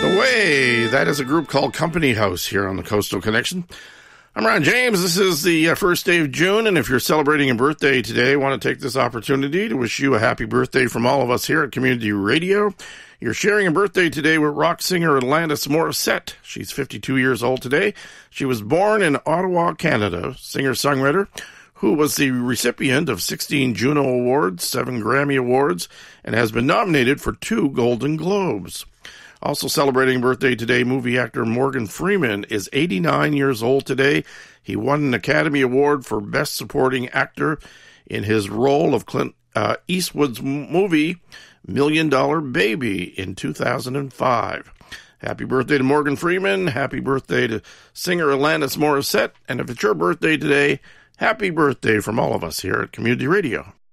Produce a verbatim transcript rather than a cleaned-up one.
Away! That is a group called Company House here on the Coastal Connection. I'm Ron James. This is the uh, first day of June, and if you're celebrating a birthday today, I want to take this opportunity to wish you a happy birthday from all of us here at Community Radio. You're sharing a birthday today with rock singer Alanis Morissette. She's fifty-two years old today. She was born in Ottawa, Canada, singer-songwriter who was the recipient of sixteen Juno Awards, seven Grammy Awards, and has been nominated for two Golden Globes. Also celebrating birthday today, movie actor Morgan Freeman is eighty-nine years old today. He won an Academy Award for Best Supporting Actor in his role of Clint uh, Eastwood's movie Million Dollar Baby in two thousand five. Happy birthday to Morgan Freeman. Happy birthday to singer Alanis Morissette. And if it's your birthday today, happy birthday from all of us here at Community Radio.